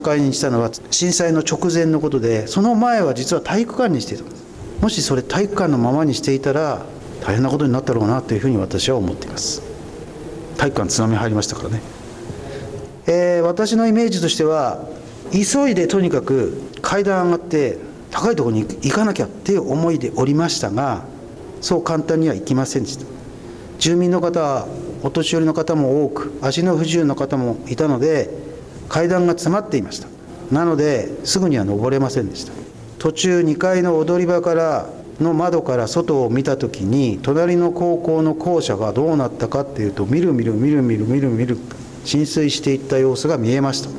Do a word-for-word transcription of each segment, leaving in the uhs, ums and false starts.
会にしたのは震災の直前のことで、その前は実は体育館にしていたんです。もしそれ体育館のままにしていたら大変なことになったろうなというふうに私は思っています。体育館津波入りましたからね。えー、私のイメージとしては、急いでとにかく階段上がって高いところに行かなきゃっていう思いでおりましたが、そう簡単にはいきませんでした。住民の方はお年寄りの方も多く、足の不自由な方もいたので階段が詰まっていました。なのですぐには登れませんでした。途中にかいの踊り場からの窓から外を見たときに、隣の高校の校舎がどうなったかっていうと、みるみるみるみるみるみる浸水していった様子が見えました。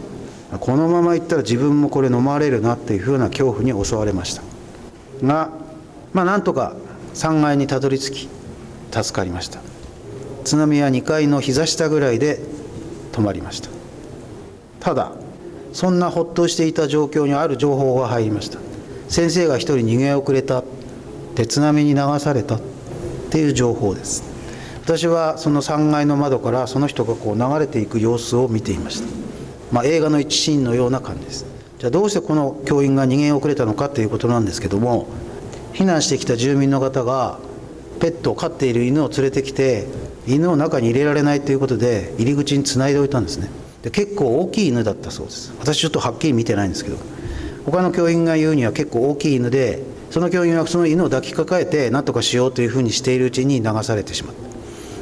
このまま行ったら自分もこれ飲まれるなっていうふうな恐怖に襲われましたが、まあなんとかさんがいにたどり着き助かりました。津波はにかいの膝下ぐらいで止まりました。ただそんなほっとしていた状況にある情報が入りました。先生が一人逃げ遅れた、で津波に流されたっていう情報です。私はそのさんがいの窓からその人がこう流れていく様子を見ていました。まあ、映画の一シーンのような感じです。じゃあどうしてこの教員が逃げ遅れたのかということなんですけども、避難してきた住民の方がペットを飼っている犬を連れてきて、犬を中に入れられないということで入り口につないでおいたんですね。で結構大きい犬だったそうです。私ちょっとはっきり見てないんですけど、他の教員が言うには結構大きい犬で、その教員はその犬を抱きかかえて何とかしようというふうにしているうちに流されてしまった。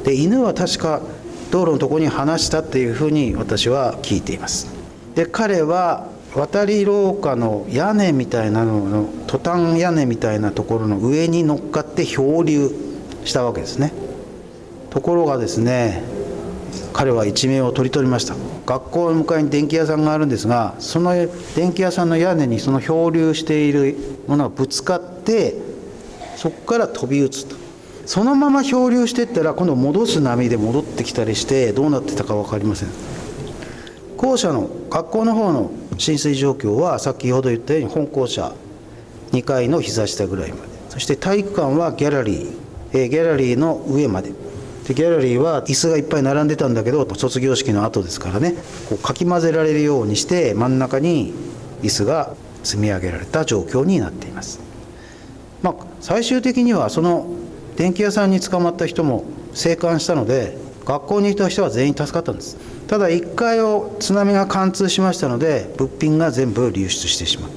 で犬は確か道路のところに放したっていうふうに私は聞いています。で彼は渡り廊下の屋根みたいなののトタン屋根みたいなところの上に乗っかって漂流したわけですね。ところがですね、彼は一命を取り取りました。学校の向かいに電気屋さんがあるんですが、その電気屋さんの屋根にその漂流しているものがぶつかって、そこから飛び移った。そのまま漂流していったら今度戻す波で戻ってきたりしてどうなってたか分かりません。校舎の学校の方の浸水状況は先ほど言ったように本校舎にかいの膝下ぐらいまで、そして体育館はギャラリー、えー、ギャラリーの上までで、ギャラリーは椅子がいっぱい並んでたんだけど、卒業式の後ですからね、こうかき混ぜられるようにして真ん中に椅子が積み上げられた状況になっています。まあ、最終的にはその電気屋さんに捕まった人も生還したので、学校にいた人は全員助かったんです。ただいっかいを津波が貫通しましたので、物品が全部流出してしまった。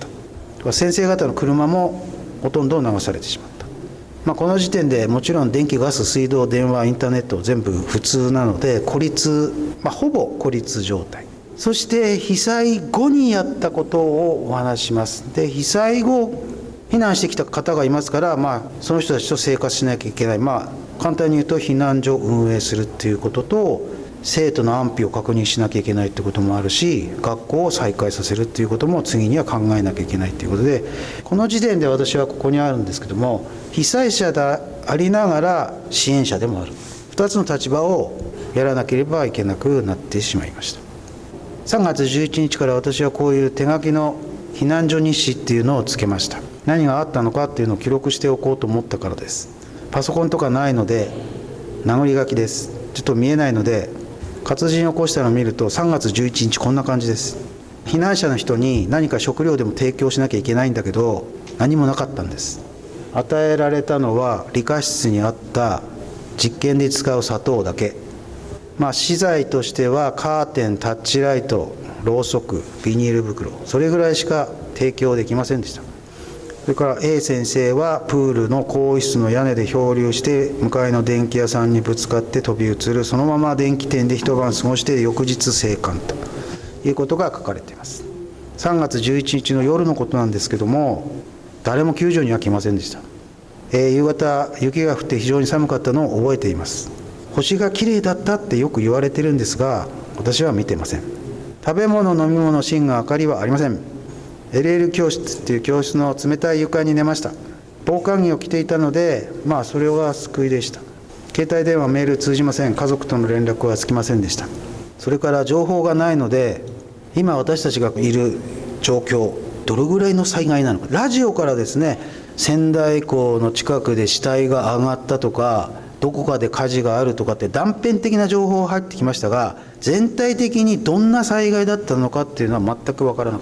先生方の車もほとんど流されてしまった。まあ、この時点でもちろん電気ガス水道電話インターネット全部普通なので孤立、まあ、ほぼ孤立状態。そして被災後にやったことをお話しします。で被災後避難してきた方がいますから、まあ、その人たちと生活しなきゃいけない。まあ、簡単に言うと避難所を運営するっていうことと、生徒の安否を確認しなきゃいけないってこともあるし、学校を再開させるっていうことも次には考えなきゃいけないっていうことで、この時点で私はここにあるんですけども、被災者でありながら支援者でもある、ふたつの立場をやらなければいけなくなってしまいました。さんがつじゅういちにちから私はこういう手書きの避難所日誌っていうのをつけました。何があったのかっていうのを記録しておこうと思ったからです。パソコンとかないので名残書きです。ちょっと見えないので、活人を起こしたのを見るとさんがつじゅういちにちこんな感じです。避難者の人に何か食料でも提供しなきゃいけないんだけど、何もなかったんです。与えられたのは理科室にあった実験で使う砂糖だけ。まあ資材としてはカーテン、タッチライト、ろうそく、ビニール袋、それぐらいしか提供できませんでした。それから A 先生はプールの更衣室の屋根で漂流して向かいの電気屋さんにぶつかって飛び移る、そのまま電気店で一晩過ごして翌日生還ということが書かれています。さんがつじゅういちにちの夜のことなんですけども、誰も救助には来ませんでした。えー、夕方雪が降って非常に寒かったのを覚えています。星がきれいだったってよく言われてるんですが、私は見てません。食べ物、飲み物、寝具、明かりはありません。エルエル 教室っていう教室の冷たい床に寝ました。防寒着を着ていたので、まあそれが救いでした。携帯電話、メール通じません。家族との連絡はつきませんでした。それから情報がないので、今私たちがいる状況、どれぐらいの災害なのか、ラジオからですね、仙台港の近くで死体が上がったとか、 どこかで火事があるとかって断片的な情報が入ってきましたが、全体的にどんな災害だったのかっていうのは全く分からなかった。